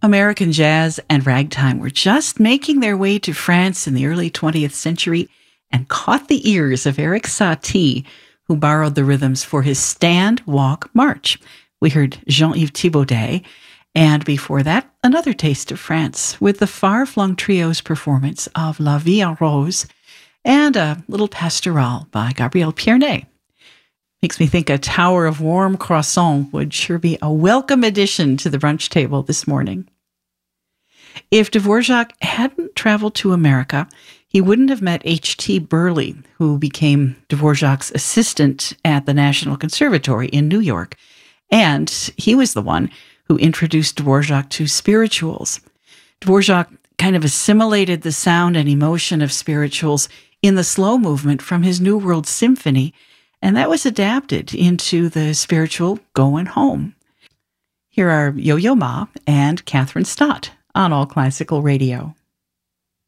American jazz and ragtime were just making their way to France in the early 20th century and caught the ears of Eric Satie, who borrowed the rhythms for his Stand, Walk, March. We heard Jean-Yves Thibaudet, and before that, another taste of France with the Far-Flung Trio's performance of La Vie en Rose and a little pastoral by Gabriel Piernet. Makes me think a tower of warm croissant would sure be a welcome addition to the brunch table this morning. If Dvorak hadn't traveled to America, he wouldn't have met H.T. Burley, who became Dvorak's assistant at the National Conservatory in New York. And he was the one who introduced Dvorak to spirituals. Dvorak kind of assimilated the sound and emotion of spirituals in the slow movement from his New World Symphony, and that was adapted into the spiritual Goin' Home. Here are Yo-Yo Ma and Catherine Stott on All Classical Radio.